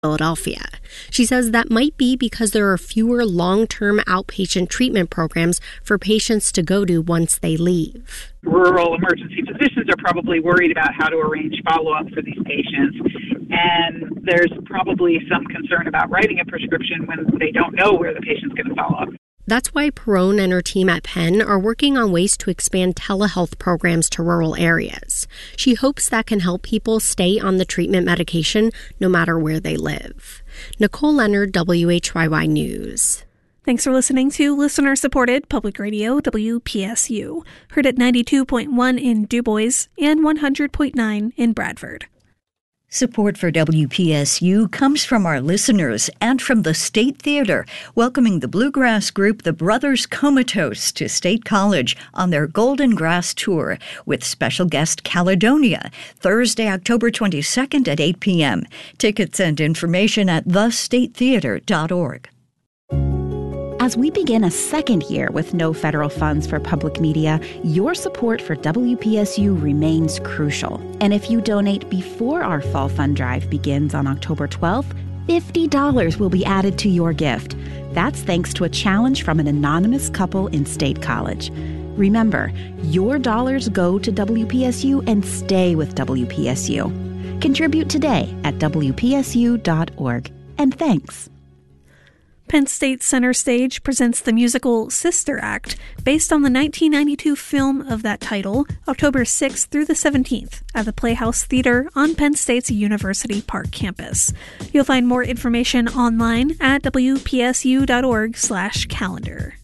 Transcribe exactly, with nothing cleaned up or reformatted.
Philadelphia. She says that might be because there are fewer long-term outpatient treatment programs for patients to go to once they leave. Rural emergency physicians are probably worried about how to arrange follow-up for these patients, and there's probably some concern about writing a prescription when they don't know where the patient's going to follow up. That's why Perrone and her team at Penn are working on ways to expand telehealth programs to rural areas. She hopes that can help people stay on the treatment medication no matter where they live. Nicole Leonard, W H Y Y News. Thanks for listening to listener-supported Public Radio W P S U, heard at ninety-two point one in DuBois and one hundred point nine in Bradford. Support for W P S U comes from our listeners and from the State Theater, welcoming the bluegrass group The Brothers Comatose to State College on their Golden Grass Tour with special guest Caledonia, Thursday, October twenty-second at eight p.m. Tickets and information at the state theater dot org. As we begin a second year with no federal funds for public media, your support for W P S U remains crucial. And if you donate before our Fall Fund Drive begins on October twelfth, fifty dollars will be added to your gift. That's thanks to a challenge from an anonymous couple in State College. Remember, your dollars go to W P S U and stay with W P S U. Contribute today at W P S U dot org. And thanks. Penn State Center Stage presents the musical Sister Act, based on the nineteen ninety-two film of that title, October sixth through the seventeenth, at the Playhouse Theater on Penn State's University Park campus. You'll find more information online at W P S U dot org slash calendar.